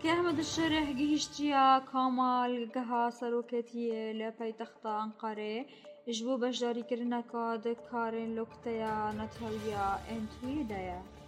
سەرۆکی ئەحمەد الشێرێح گەیشتیە کۆمەڵگەها سەرۆکێتیە لە پایتەختە ئەنقەرێ ji bo beşdarîkirineka di karên Loktaya Natalya Entuyî de ye.